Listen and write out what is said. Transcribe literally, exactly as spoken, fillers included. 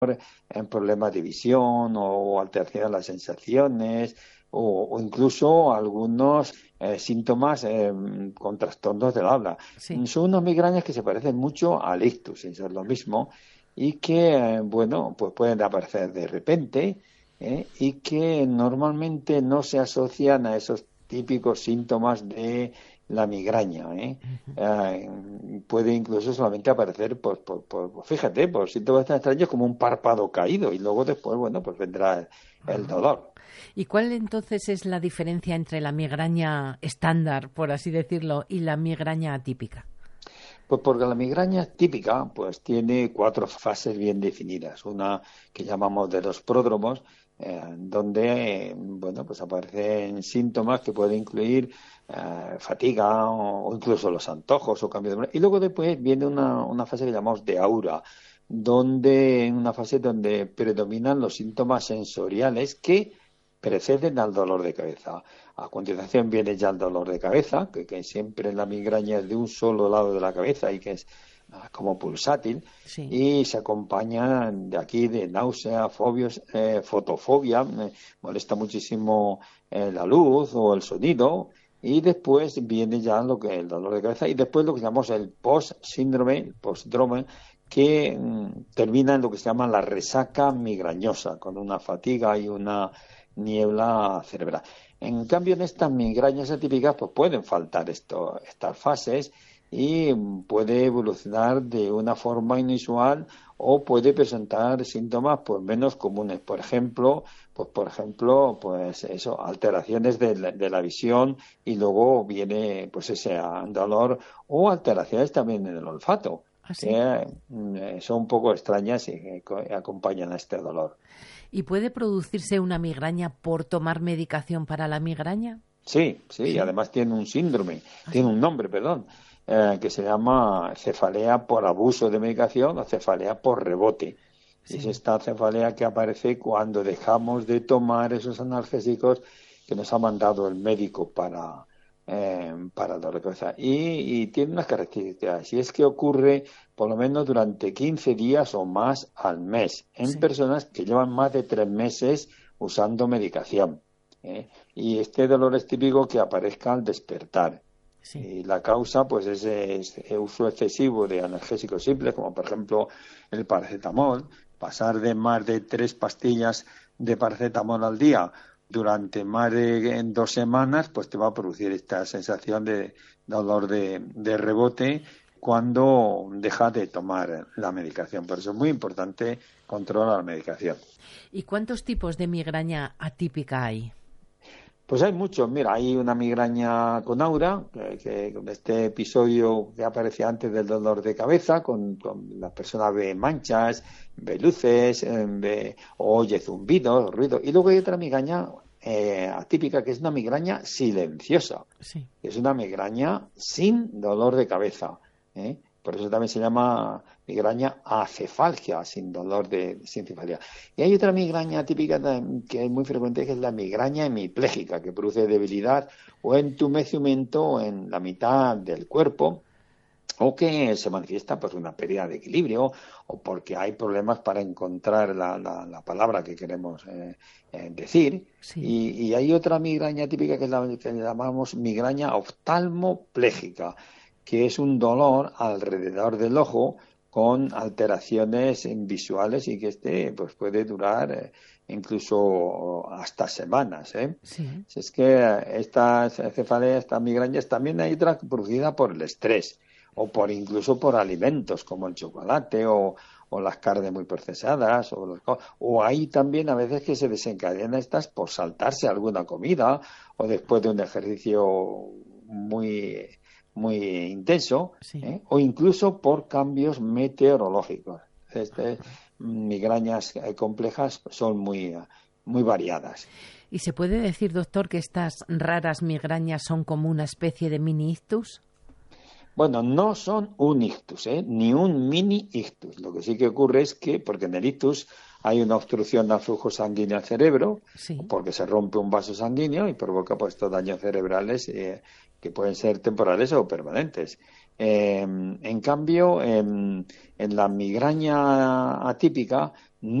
en problemas de visión o alteración de las sensaciones o, o incluso algunos eh, síntomas eh, con trastornos del habla. Sí. Son unas migrañas que se parecen mucho al ictus, eso es lo mismo, y que, eh, bueno, pues pueden aparecer de repente ¿eh? y que normalmente no se asocian a esos típicos síntomas de la migraña. ¿eh? Eh, puede incluso solamente aparecer, por, por, por, fíjate, por síntomas tan extraños como un párpado caído y luego después, bueno, pues vendrá el, el Ajá. dolor. ¿Y cuál entonces es la diferencia entre la migraña estándar, por así decirlo, y la migraña atípica? Pues porque la migraña típica pues tiene cuatro fases bien definidas. Una que llamamos de los pródromos, eh, donde eh, bueno pues aparecen síntomas que pueden incluir eh, fatiga o, o incluso los antojos o cambio de humor. Y luego después viene una, una fase que llamamos de aura, donde en una fase donde predominan los síntomas sensoriales que preceden al dolor de cabeza. A continuación viene ya el dolor de cabeza, que, que siempre la migraña es de un solo lado de la cabeza y que es ah, como pulsátil, Sí. y se acompaña de aquí de náusea, fobios, eh, fotofobia, me molesta muchísimo eh, la luz o el sonido, y después viene ya lo que el dolor de cabeza y después lo que llamamos el post-síndrome, el post-drome, que mm, termina en lo que se llama la resaca migrañosa, con una fatiga y una niebla cerebral. En cambio, en estas migrañas atípicas pues pueden faltar esto, estas fases y puede evolucionar de una forma inusual o puede presentar síntomas pues menos comunes. Por ejemplo, pues por ejemplo, pues eso, alteraciones de la, de la visión y luego viene pues ese dolor o alteraciones también en el olfato ¿Ah, que sí? eh, son un poco extrañas y que acompañan a este dolor. ¿Y puede producirse una migraña por tomar medicación para la migraña? Sí, sí, y Sí. además tiene un síndrome, ¿Ah, tiene sí? un nombre, perdón, eh, que se llama cefalea por abuso de medicación o cefalea por rebote. Y es Sí. esta cefalea que aparece cuando dejamos de tomar esos analgésicos que nos ha mandado el médico para, eh, para el dolor de cabeza. Y, y tiene unas características, y es que ocurre por lo menos durante quince días o más al mes en Sí. personas que llevan más de tres meses usando medicación. ¿eh? Y este dolor es típico que aparezca al despertar. Sí. Y la causa, pues, es el uso excesivo de analgésicos simples, como por ejemplo el paracetamol. Pasar de más de tres pastillas de paracetamol al día durante más de en dos semanas, pues te va a producir esta sensación de dolor de, de rebote cuando dejas de tomar la medicación. Por eso es muy importante controlar la medicación. ¿Y cuántos tipos de migraña atípica hay? Pues hay muchos. Mira, hay una migraña con aura, que, que con este episodio que aparecía antes del dolor de cabeza, con, con la persona ve manchas, ve luces, eh, ve, o oye zumbidos, ruido. Y luego hay otra migraña eh, atípica, que es una migraña silenciosa, Sí. que es una migraña sin dolor de cabeza. ¿eh? Por eso también se llama migraña acefalgia, sin dolor de sin cefalea. Y hay otra migraña típica que es muy frecuente, que es la migraña hemipléjica, que produce debilidad o entumecimiento en la mitad del cuerpo, o que se manifiesta por una pérdida de equilibrio o porque hay problemas para encontrar la, la, la palabra que queremos eh, eh, decir. Sí. Y, y hay otra migraña típica que es la que llamamos migraña oftalmopléjica, que es un dolor alrededor del ojo con alteraciones visuales y que este pues puede durar eh, incluso hasta semanas. ¿eh? Sí. Si es que estas cefaleas, estas migrañas, también hay otra producida por el estrés o por incluso por alimentos como el chocolate o, o las carnes muy procesadas o, los, o hay también a veces que se desencadenan estas por saltarse alguna comida o después de un ejercicio muy muy intenso, Sí. ¿eh? o incluso por cambios meteorológicos. Este, migrañas eh, complejas son muy, muy variadas. ¿Y se puede decir, doctor, que estas raras migrañas son como una especie de mini ictus? Bueno, no son un ictus, ¿eh? ni un mini ictus. Lo que sí que ocurre es que, porque en el ictus hay una obstrucción del flujo sanguíneo al cerebro, Sí. porque se rompe un vaso sanguíneo y provoca pues estos daños cerebrales eh, que pueden ser temporales o permanentes. Eh, en cambio, en, en la migraña atípica,